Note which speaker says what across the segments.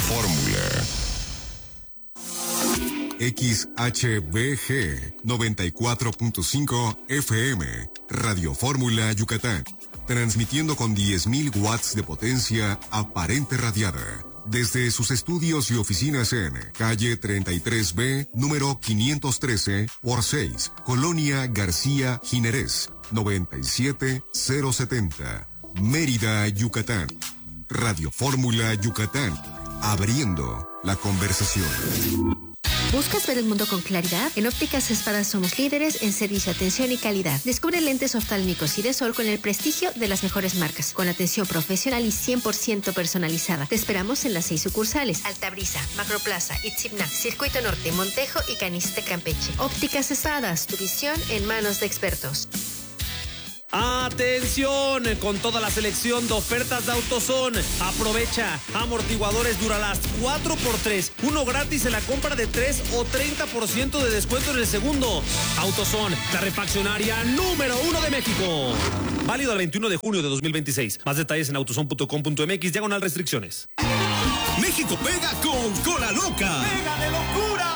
Speaker 1: Fórmula. XHBG 94.5 FM, Radio Fórmula Yucatán. Transmitiendo con 10.000 watts de potencia aparente radiada. Desde sus estudios y oficinas en calle 33B, número 513 por 6, Colonia García Jiménez, 97070, Mérida, Yucatán. Radio Fórmula Yucatán, abriendo la conversación.
Speaker 2: ¿Buscas ver el mundo con claridad? En Ópticas Espadas somos líderes en servicio, atención y calidad. Descubre lentes oftálmicos y de sol con el prestigio de las mejores marcas, con atención profesional y 100% personalizada. Te esperamos en las 6 sucursales: Altabrisa, Macroplaza, Itzibna, Circuito Norte, Montejo y Caniste, Campeche. Ópticas Espadas, tu visión en manos de expertos.
Speaker 3: ¡Atención! Con toda la selección de ofertas de AutoZone. Aprovecha amortiguadores Duralast 4x3, uno gratis en la compra de 3 o 30% de descuento en el segundo. AutoZone, la refaccionaria número 1 de México. Válido al 21 de junio de 2026. Más detalles en autozone.com.mx/restricciones.
Speaker 4: México pega con Cola Loca. ¡Pega de locura!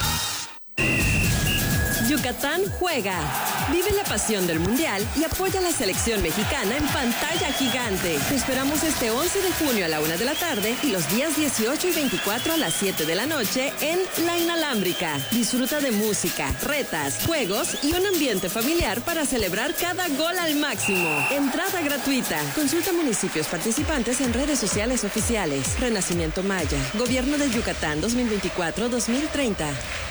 Speaker 5: Yucatán juega. Vive la pasión del Mundial y apoya a la selección mexicana en pantalla gigante. Te esperamos este 11 de junio a la 1 de la tarde y los días 18 y 24 a las 7 de la noche en La Inalámbrica. Disfruta de música, retas, juegos y un ambiente familiar para celebrar cada gol al máximo. Entrada gratuita. Consulta municipios participantes en redes sociales oficiales. Renacimiento Maya. Gobierno de Yucatán 2024-2030.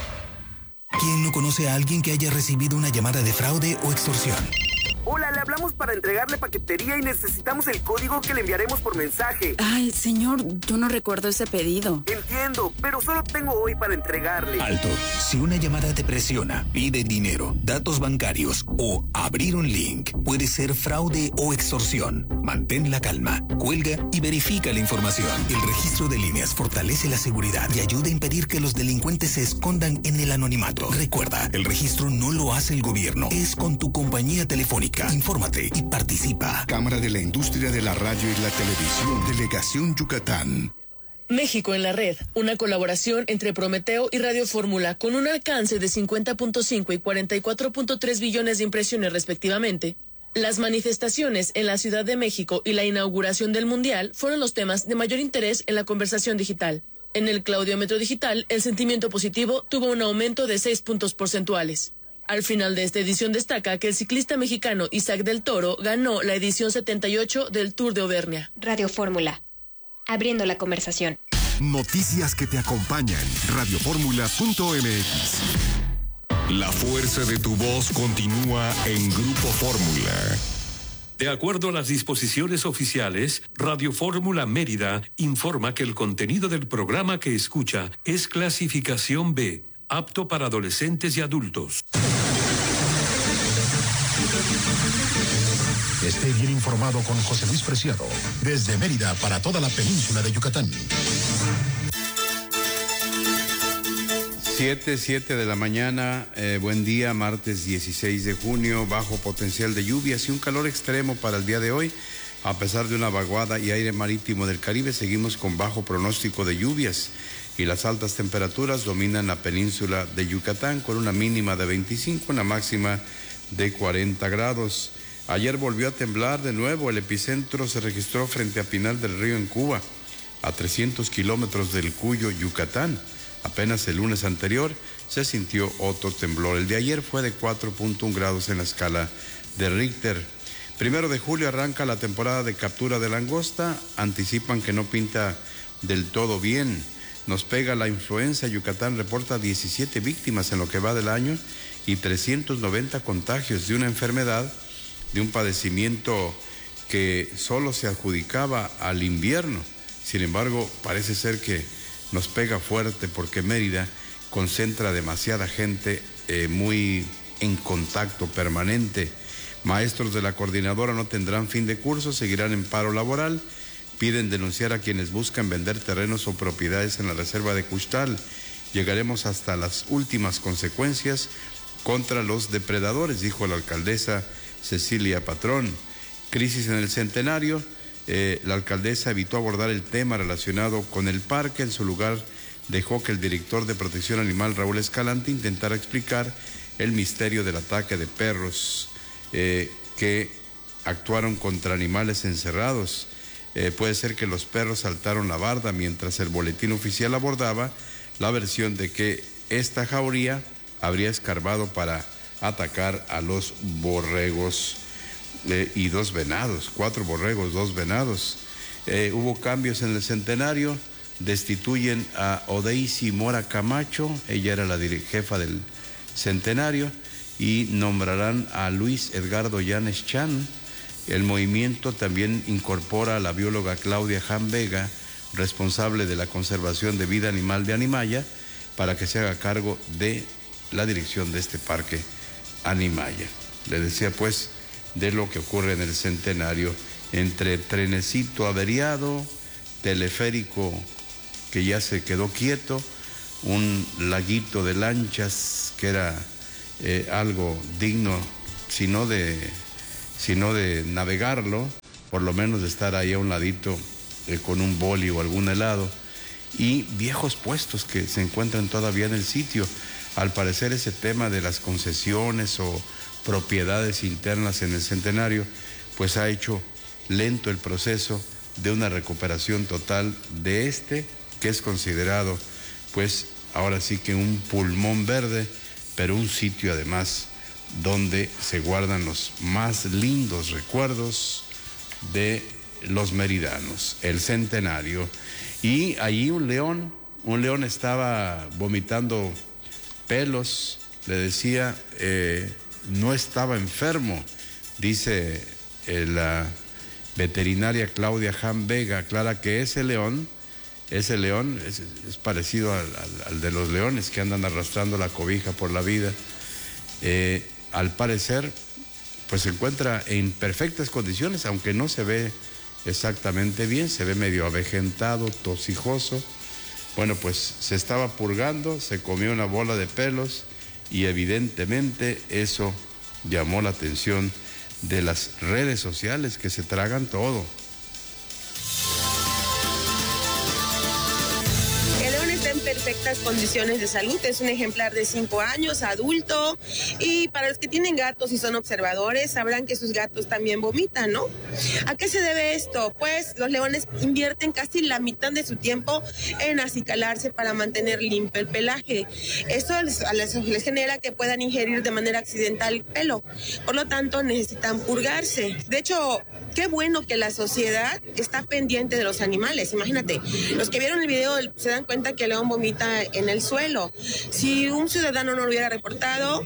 Speaker 6: ¿Quién no conoce a alguien que haya recibido una llamada de fraude o extorsión?
Speaker 7: Hola, le hablamos para entregarle paquetería y necesitamos el código que le enviaremos por mensaje.
Speaker 8: Ay, señor, yo no recuerdo ese pedido.
Speaker 7: Entiendo, pero solo tengo hoy para entregarle.
Speaker 6: Alto. Si una llamada te presiona, pide dinero, datos bancarios o abrir un link, puede ser fraude o extorsión. Mantén la calma, cuelga y verifica la información. El registro de líneas fortalece la seguridad y ayuda a impedir que los delincuentes se escondan en el anonimato. Recuerda, el registro no lo hace el gobierno, es con tu compañía telefónica. Infórmate y participa.
Speaker 1: Cámara de la Industria de la Radio y la Televisión, Delegación Yucatán.
Speaker 9: México en la red, una colaboración entre Prometeo y Radio Fórmula con un alcance de 50.5 y 44.3 billones de impresiones respectivamente. Las manifestaciones en la Ciudad de México y la inauguración del Mundial fueron los temas de mayor interés en la conversación digital. En el Claudiómetro Digital, el sentimiento positivo tuvo un aumento de 6 puntos porcentuales. Al final de esta edición destaca que el ciclista mexicano Isaac del Toro ganó la edición 78 del Tour de Auvernia.
Speaker 2: Radio Fórmula, abriendo la conversación.
Speaker 1: Noticias que te acompañan. Radioformula.mx. La fuerza de tu voz continúa en Grupo Fórmula.
Speaker 10: De acuerdo a las disposiciones oficiales, Radio Fórmula Mérida informa que el contenido del programa que escucha es clasificación B, apto para adolescentes y adultos.
Speaker 11: Esté bien informado con José Luis Preciado, desde Mérida para toda la península de Yucatán.
Speaker 12: 7 de la mañana, buen día, martes 16 de junio, bajo potencial de lluvias y un calor extremo para el día de hoy. A pesar de una vaguada y aire marítimo del Caribe, seguimos con bajo pronóstico de lluvias y las altas temperaturas dominan la península de Yucatán con una mínima de 25, una máxima de 40 grados. Ayer volvió a temblar de nuevo, el epicentro se registró frente a Pinal del Río en Cuba, a 300 kilómetros del Cuyo, Yucatán. Apenas el lunes anterior se sintió otro temblor. El de ayer fue de 4.1 grados en la escala de Richter. 1 de julio arranca la temporada de captura de langosta. Anticipan que no pinta del todo bien. Nos pega la influenza. Yucatán reporta 17 víctimas en lo que va del año y 390 contagios de una enfermedad, de un padecimiento que solo se adjudicaba al invierno. Sin embargo, parece ser que nos pega fuerte porque Mérida concentra demasiada gente muy en contacto permanente. Maestros de la coordinadora no tendrán fin de curso, seguirán en paro laboral. Piden denunciar a quienes buscan vender terrenos o propiedades en la reserva de Cuxtal. Llegaremos hasta las últimas consecuencias contra los depredadores, dijo la alcaldesa Cecilia Patrón. Crisis en el Centenario. La alcaldesa evitó abordar el tema relacionado con el parque. En su lugar, dejó que el director de Protección Animal, Raúl Escalante, intentara explicar el misterio del ataque de perros que actuaron contra animales encerrados. Puede ser que los perros saltaron la barda, mientras el boletín oficial abordaba la versión de que esta jauría habría escarbado para atacar a los borregos y 2 venados, 4 borregos, 2 venados. Hubo cambios en el Centenario. Destituyen a Odeisi Mora Camacho, ella era la jefa del Centenario, y nombrarán a Luis Edgardo Llanes Chan. El movimiento también incorpora a la bióloga Claudia Jan Vega, responsable de la conservación de vida animal de Animaya, para que se haga cargo de la dirección de este parque Animaya. Le decía pues de lo que ocurre en el Centenario, entre trenecito averiado, teleférico que ya se quedó quieto, un laguito de lanchas que era algo digno, si no de navegarlo, por lo menos de estar ahí a un ladito con un boli o algún helado, y viejos puestos que se encuentran todavía en el sitio. Al parecer ese tema de las concesiones o propiedades internas en el Centenario, pues ha hecho lento el proceso de una recuperación total de que es considerado, pues ahora sí que un pulmón verde, pero un sitio además donde se guardan los más lindos recuerdos de los meridanos, el Centenario. Y allí un león estaba vomitando pelos, le decía, no estaba enfermo, dice la veterinaria Claudia Jan Vega, aclara que ese león es parecido al de los leones que andan arrastrando la cobija por la vida. Al parecer, pues se encuentra en perfectas condiciones, aunque no se ve exactamente bien, se ve medio avejentado, tosijoso. Bueno, pues se estaba purgando, se comió una bola de pelos y evidentemente eso llamó la atención de las redes sociales, que se tragan todo.
Speaker 13: En perfectas condiciones de salud, es un ejemplar de 5 años, adulto, y para los que tienen gatos y son observadores sabrán que sus gatos también vomitan, ¿no? ¿A qué se debe esto? Pues los leones invierten casi la mitad de su tiempo en acicalarse para mantener limpio el pelaje. Esto les genera que puedan ingerir de manera accidental pelo, por lo tanto necesitan purgarse. De hecho, qué bueno que la sociedad está pendiente de los animales. Imagínate, los que vieron el video se dan cuenta que el león vomita en el suelo. Si un ciudadano no lo hubiera reportado,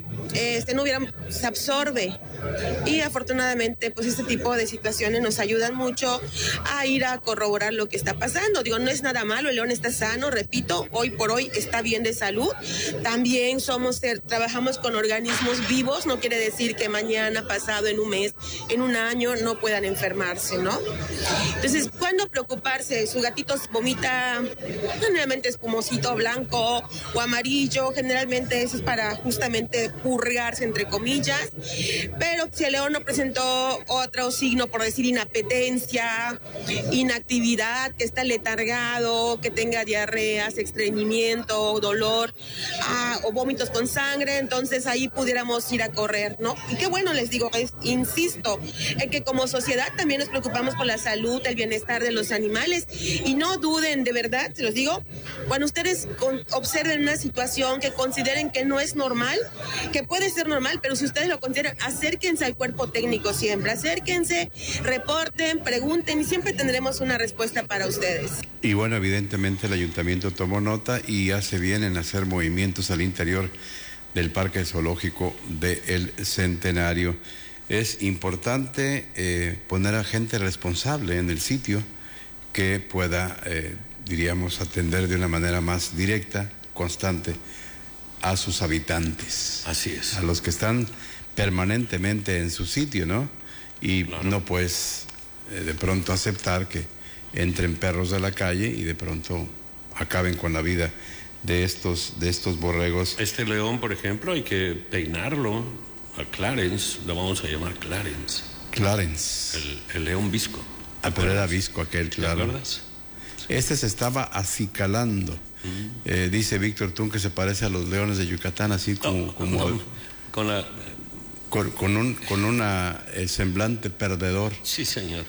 Speaker 13: se absorbe. Y afortunadamente, pues este tipo de situaciones nos ayudan mucho a ir a corroborar lo que está pasando. Digo, no es nada malo, el león está sano, repito, hoy por hoy está bien de salud. También trabajamos con organismos vivos, no quiere decir que mañana, pasado, en un mes, en un año no puedan enfermarse, ¿no? Entonces, ¿cuándo preocuparse? Su gatito vomita generalmente espumosito blanco o amarillo, generalmente eso es para justamente purgarse, entre comillas, pero si el león no presentó otro signo, por decir inapetencia, inactividad, que está letargado, que tenga diarreas, estreñimiento, dolor o vómitos con sangre, entonces ahí pudiéramos ir a correr, ¿no? Y qué bueno, les digo, insisto, en que como sociedad también nos preocupamos por la salud, el bienestar de los animales, y no duden, de verdad, se los digo, cuando ustedes observen una situación que consideren que no es normal, que puede ser normal, pero si ustedes lo consideran, acérquense al cuerpo técnico siempre, acérquense, reporten, pregunten y siempre tendremos una respuesta para ustedes.
Speaker 12: Y bueno, evidentemente el ayuntamiento tomó nota y hace bien en hacer movimientos al interior del Parque Zoológico del Centenario. Es importante poner a gente responsable en el sitio que pueda, diríamos, atender de una manera más directa, constante, a sus habitantes.
Speaker 14: Así es.
Speaker 12: A los que están permanentemente en su sitio, ¿no? Y claro, no puedes de pronto aceptar que entren perros de la calle y de pronto acaben con la vida de estos borregos.
Speaker 14: Este león, por ejemplo, hay que peinarlo. A Clarence, lo vamos a llamar Clarence.
Speaker 12: Clarence.
Speaker 14: El león visco.
Speaker 12: pero era visco aquel, claro.
Speaker 14: ¿Te acuerdas?
Speaker 12: Este se estaba acicalando. Dice Víctor Tún que se parece a los leones de Yucatán, así como
Speaker 14: con la...
Speaker 12: con una semblante perdedor.
Speaker 14: Sí, señor.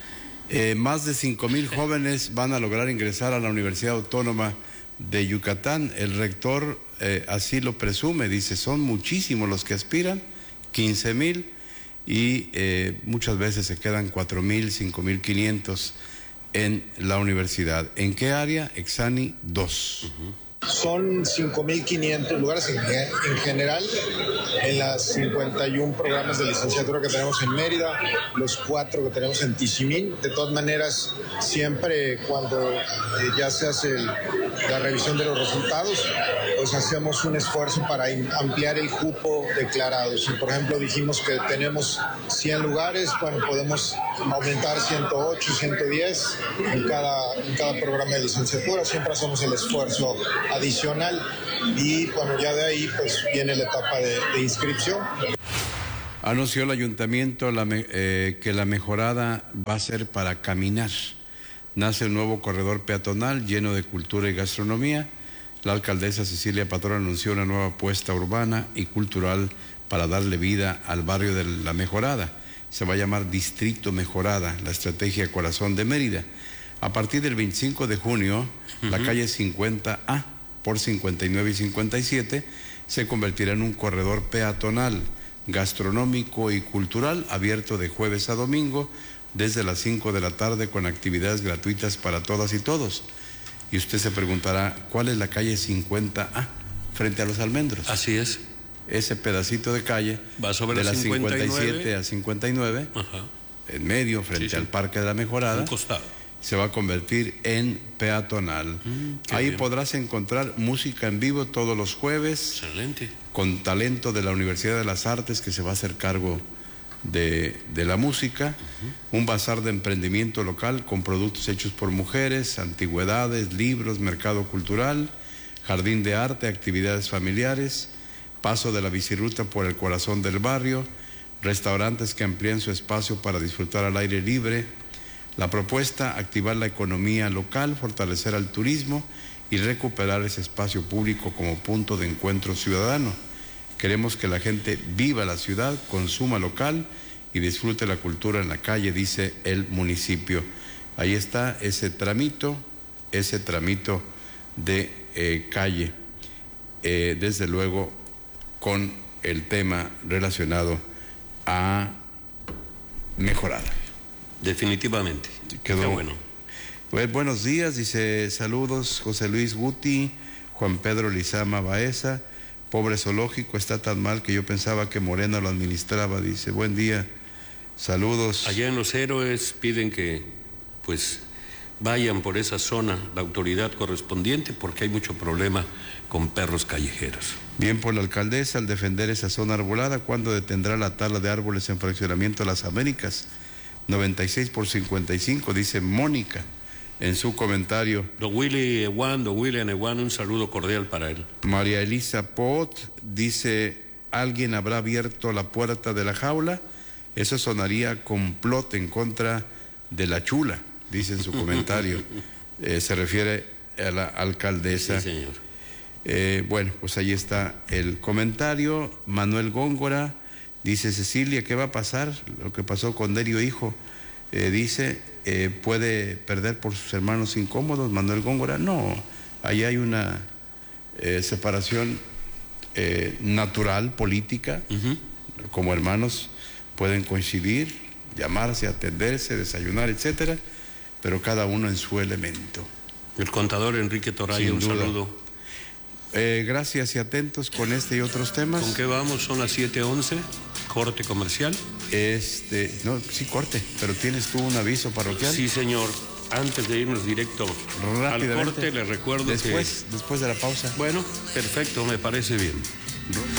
Speaker 12: Más de 5,000 jóvenes van a lograr ingresar a la Universidad Autónoma de Yucatán. El rector así lo presume, dice, son muchísimos los que aspiran, 15,000, y muchas veces se quedan 4,000, 5,500 en la universidad. ¿En qué área? Exani 2.
Speaker 15: Son 5,500 lugares en general en las 51 programas de licenciatura que tenemos en Mérida, los 4 que tenemos en Tizimín. De todas maneras, siempre cuando ya se hace la revisión de los resultados, pues hacemos un esfuerzo para ampliar el cupo declarado. Si por ejemplo dijimos que tenemos 100 lugares, bueno, podemos aumentar 108, 110 en cada programa de licenciatura. Siempre hacemos el esfuerzo adicional y bueno, ya de ahí pues viene la etapa de inscripción.
Speaker 12: Anunció el ayuntamiento que la mejorada va a ser para caminar. Nace un nuevo corredor peatonal lleno de cultura y gastronomía. La alcaldesa Cecilia Patrón anunció una nueva apuesta urbana y cultural para darle vida al barrio de La Mejorada. Se va a llamar Distrito Mejorada, la estrategia Corazón de Mérida. A partir del 25 de junio, la calle 50A por 59 y 57 se convertirá en un corredor peatonal, gastronómico y cultural, abierto de jueves a domingo desde las 5 de la tarde con actividades gratuitas para todas y todos. Y usted se preguntará, ¿cuál es la calle 50A frente a Los Almendros?
Speaker 14: Así es.
Speaker 12: Ese pedacito de calle
Speaker 14: va sobre
Speaker 12: de la
Speaker 14: 59.
Speaker 12: 57 a 59, en medio, frente al Parque de la Mejorada,
Speaker 14: un costado,
Speaker 12: se va a convertir en peatonal. Ahí bien podrás encontrar música en vivo todos los jueves.
Speaker 14: Excelente.
Speaker 12: Con talento de la Universidad de las Artes, que se va a hacer cargo de la música. Un bazar de emprendimiento local con productos hechos por mujeres, antigüedades, libros, mercado cultural, jardín de arte, actividades familiares, paso de la biciruta por el corazón del barrio, restaurantes que amplían su espacio para disfrutar al aire libre. La propuesta, activar la economía local, fortalecer al turismo y recuperar ese espacio público como punto de encuentro ciudadano. Queremos que la gente viva la ciudad, consuma local y disfrute la cultura en la calle, dice el municipio. Ahí está ese tramito de calle, desde luego con el tema relacionado a Mejorada.
Speaker 14: Definitivamente.
Speaker 12: Quedó
Speaker 14: qué bueno.
Speaker 12: Pues, buenos días, dice, saludos José Luis Guti, Juan Pedro Lizama Baeza. Pobre zoológico, está tan mal que yo pensaba que Morena lo administraba, dice, buen día, saludos.
Speaker 14: Allá en Los Héroes piden que pues vayan por esa zona la autoridad correspondiente porque hay mucho problema con perros callejeros.
Speaker 12: Bien por la alcaldesa al defender esa zona arbolada. ¿Cuándo detendrá la tala de árboles en fraccionamiento de las Américas? 96 por 55, dice Mónica en su comentario.
Speaker 14: Don William Ewan, un saludo cordial para él.
Speaker 12: María Elisa Pot dice, ¿alguien habrá abierto la puerta de la jaula? Eso sonaría complot en contra de la chula, dice en su comentario. Se refiere a la alcaldesa.
Speaker 14: Sí, señor.
Speaker 12: Bueno, pues ahí está el comentario. Manuel Góngora dice, Cecilia, ¿qué va a pasar? Lo que pasó con Derio Hijo. Dice, ¿puede perder por sus hermanos incómodos? Manuel Góngora, no. Ahí hay una separación natural, política. Como hermanos pueden coincidir, llamarse, atenderse, desayunar, etcétera, pero cada uno en su elemento.
Speaker 14: El contador Enrique Toraya, un saludo.
Speaker 12: Gracias y atentos con este y otros temas.
Speaker 14: ¿Con qué vamos? Son las 7:11, corte comercial.
Speaker 12: No, sí, corte, pero ¿tienes tú un aviso parroquial?
Speaker 14: Sí, señor. Antes de irnos directo al corte, les recuerdo
Speaker 12: después de la pausa.
Speaker 14: Bueno, perfecto, me parece bien.